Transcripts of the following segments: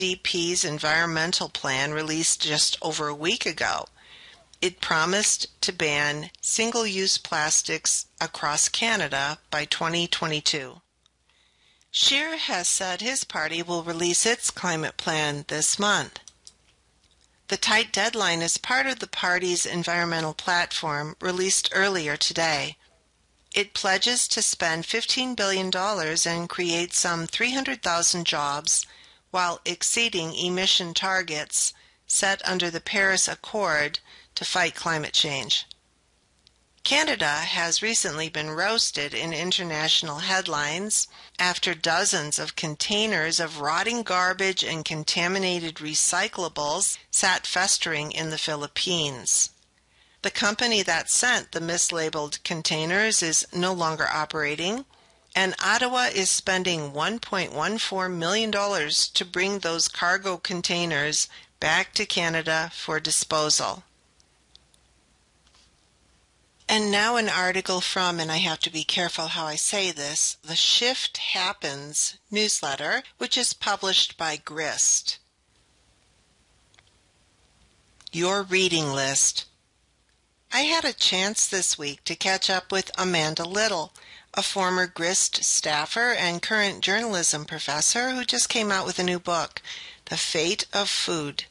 CDP's environmental plan released just over a week ago. It promised to ban single-use plastics across Canada by 2022. Scheer has said his party will release its climate plan this month. The tight deadline is part of the party's environmental platform released earlier today. It pledges to spend $15 billion and create some 300,000 jobs while exceeding emission targets set under the Paris Accord to fight climate change. Canada has recently been roasted in international headlines after dozens of containers of rotting garbage and contaminated recyclables sat festering in the Philippines. The company that sent the mislabeled containers is no longer operating, and Ottawa is spending $1.14 million to bring those cargo containers back to Canada for disposal. And now an article from, and I have to be careful how I say this, the Shift Happens newsletter, which is published by Grist. Your reading list. I had a chance this week to catch up with Amanda Little, a former Grist staffer and current journalism professor who just came out with a new book, The Fate of Food.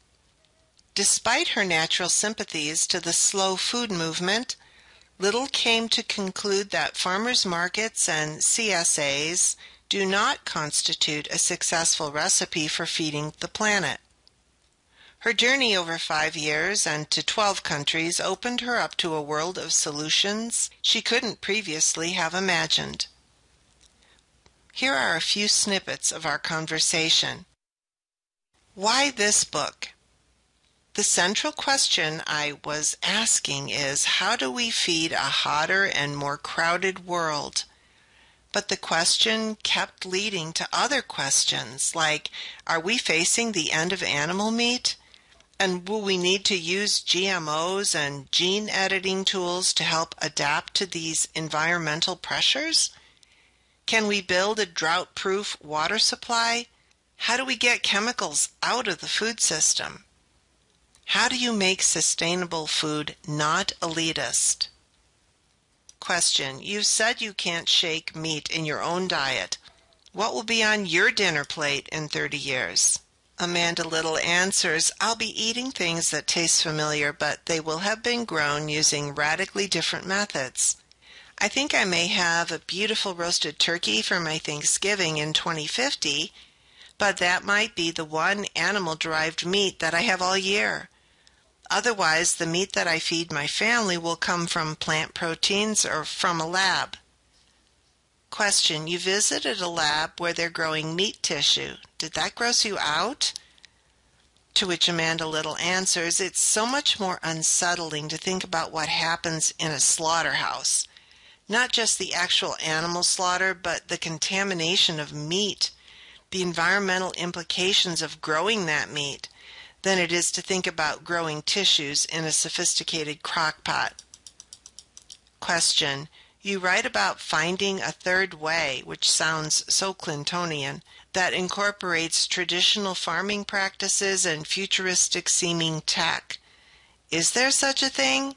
Despite her natural sympathies to the slow food movement, Little came to conclude that farmers' markets and CSAs do not constitute a successful recipe for feeding the planet. Her journey over 5 years and to 12 countries opened her up to a world of solutions she couldn't previously have imagined. Here are a few snippets of our conversation. Why this book? The central question I was asking is, how do we feed a hotter and more crowded world? But the question kept leading to other questions, like, are we facing the end of animal meat? And will we need to use GMOs and gene editing tools to help adapt to these environmental pressures? Can we build a drought-proof water supply? How do we get chemicals out of the food system? How do you make sustainable food not elitist? Question. You said you can't shake meat in your own diet. What will be on your dinner plate in 30 years? Amanda Little answers, I'll be eating things that taste familiar, but they will have been grown using radically different methods. I think I may have a beautiful roasted turkey for my Thanksgiving in 2050, but that might be the one animal-derived meat that I have all year. Otherwise, the meat that I feed my family will come from plant proteins or from a lab. Question. You visited a lab where they're growing meat tissue. Did that gross you out? To which Amanda Little answers, it's so much more unsettling to think about what happens in a slaughterhouse. Not just the actual animal slaughter, but the contamination of meat, the environmental implications of growing that meat, than it is to think about growing tissues in a sophisticated crock pot. Question. You write about finding a third way, which sounds so Clintonian, that incorporates traditional farming practices and futuristic-seeming tech. Is there such a thing?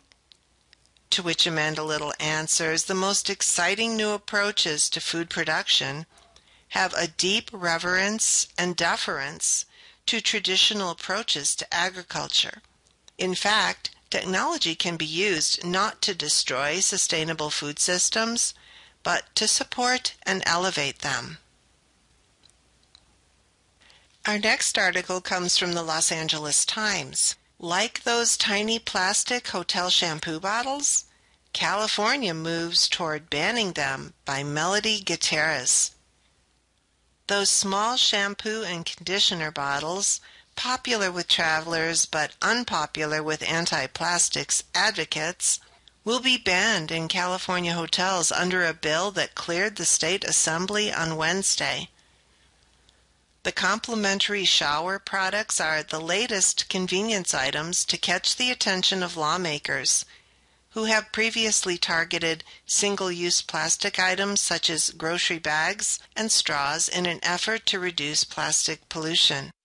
To which Amanda Little answers, the most exciting new approaches to food production have a deep reverence and deference to traditional approaches to agriculture. In fact, technology can be used not to destroy sustainable food systems, but to support and elevate them. Our next article comes from the Los Angeles Times. Like those tiny plastic hotel shampoo bottles, California moves toward banning them, by Melody Gutierrez. Those small shampoo and conditioner bottles, popular with travelers but unpopular with anti-plastics advocates, will be banned in California hotels under a bill that cleared the state assembly on Wednesday. The complimentary shower products are the latest convenience items to catch the attention of lawmakers, who have previously targeted single-use plastic items such as grocery bags and straws in an effort to reduce plastic pollution.